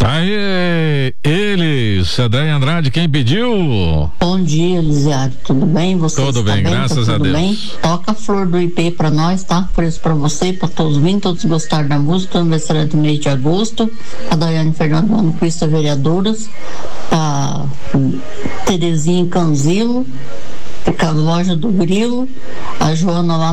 Aê, eles, Adéia Andrade, quem pediu? Bom dia, Elisiário, tudo bem? Você tudo bem, graças a Deus. Bem? Toca a Flor do IP pra nós, tá? Por isso pra você, pra todos virem, todos gostaram da música, aniversário do mês de agosto, a Daiane Fernando Ano Crista Vereadoras, a Terezinha Canzilo, a loja do Grilo, a Joana lá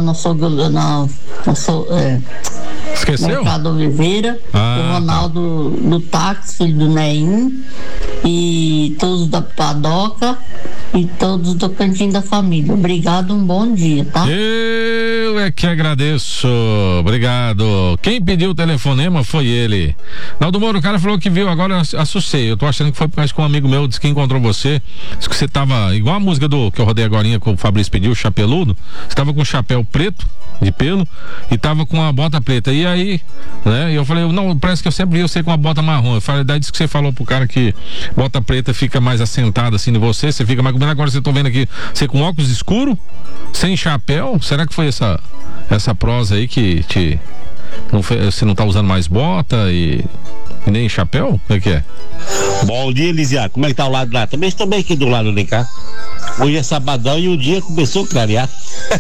Esqueceu? Mercado Oliveira, o Ronaldo do táxi, filho do Neim, e todos da Padoca e todos do Cantinho da Família. Obrigado, um bom dia, tá? Eu é que agradeço, obrigado. Quem pediu o telefonema foi ele. Naldo Moro, o cara falou que viu, agora eu assustei. Eu tô achando que foi por causa que um amigo meu disse que encontrou você. Disse que você tava igual a música que eu rodei agorinha, que o Fabrício pediu, Chapeludo. Você tava com um chapéu preto de pelo e tava com uma bota preta. E aí, né? E eu falei, não, parece que eu sempre vi você com uma bota marrom. Eu falei, daí disse que você falou pro cara que bota preta fica mais assentada assim em você fica mais. Agora você tô vendo aqui, você com óculos escuro, sem chapéu. Será que foi essa prosa aí que você não tá usando mais bota e nem chapéu? Como é que é? Bom dia, Elisiário. Como é que tá o lado lá? Também estou bem aqui do lado de cá. Hoje é sabadão e o dia começou a clarear.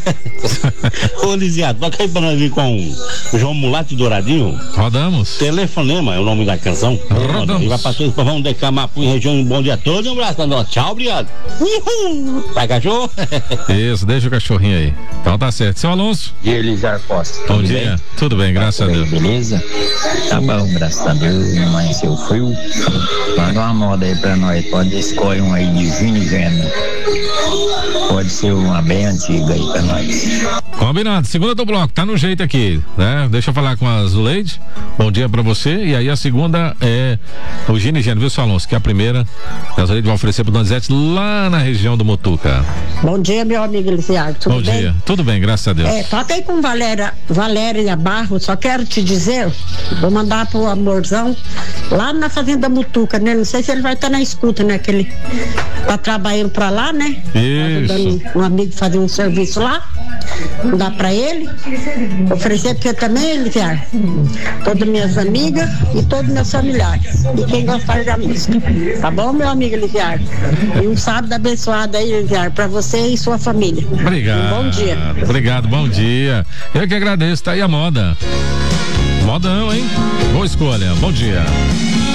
Ô, Elisiário, toca aí pra nós vir com o João Mulato e Douradinho. Rodamos. Telefonema é o nome da canção. Rodamos. E vai pra todos, vamos de Camapu em região. Um bom dia a todos. Um abraço a nós. Tchau, obrigado. Vai, cachorro. Isso, deixa o cachorrinho aí. Então tá certo. Seu Alonso. E Elisiário Costa. Bom dia. Bem? Tudo bem, graças a Deus. Beleza? Tá bom, graças a Deus. Não amanheceu frio. Manda uma moda aí pra nós. Pode escolher um aí de Vini Gênero. Pode ser uma bem antiga aí pra nós. Combinado, segunda do bloco, tá no jeito aqui, né? Deixa eu falar com a Zuleide. Bom dia pra você. E aí a segunda é o Gini Gênero, viu, seu Alonso? Que é a primeira. A Zuleide vai oferecer pro Donizete lá na região do Mutuca. Bom dia, meu amigo Elisiário. Tudo bem? Bom dia, tudo bem, graças a Deus. Toca aí com Valéria Barro. Só quero te dizer, vou mandar pro amorzão lá na Fazenda Mutuca, né? Não sei se ele vai estar na escuta, né? Que ele tá trabalhando pra lá, né? Isso. Tá ajudando um amigo fazer um serviço lá. Não dá pra ele oferecer, porque também, Elisiário, todas minhas amigas e todos meus familiares e quem gostar da música, tá bom, meu amigo Elisiário? E um sábado abençoado aí, Elisiário, pra você e sua família. Obrigado. Bom dia. Obrigado, bom dia. Eu que agradeço, tá aí a moda. Modão, hein? Boa escolha, bom dia.